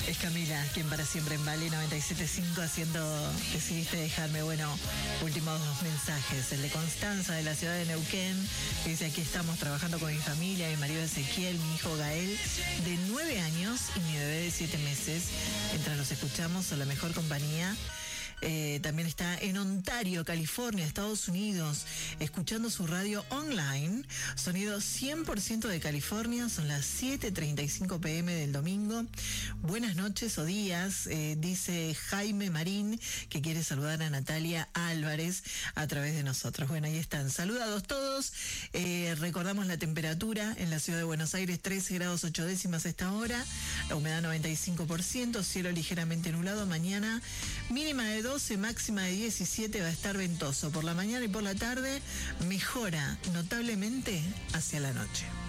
Es Camila, quien para siempre en Vale 97.5 haciendo Decidiste dejarme. Bueno, últimos dos mensajes. El de Constanza, de la ciudad de Neuquén, que dice: aquí estamos trabajando con mi familia, mi marido Ezequiel, mi hijo Gael, de 9 años, y mi bebé de 7 meses. Mientras los escuchamos, son la mejor compañía. También está en Ontario, California, Estados Unidos, escuchando su radio online. Sonido 100% de California. Son las 7:35 p.m. del domingo. Buenas noches o días, dice Jaime Marín, que quiere saludar a Natalia Álvarez a través de nosotros. Bueno, ahí están. Saludados todos. Recordamos la temperatura en la ciudad de Buenos Aires: 13 grados 8 décimas a esta hora. La humedad 95%, cielo ligeramente nublado. Mañana mínima de 12, máxima de 17, va a estar ventoso. Por la mañana y por la tarde mejora notablemente hacia la noche.